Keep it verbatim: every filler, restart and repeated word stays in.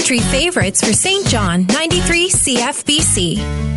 country favorites for Saint John, ninety-three C F B C.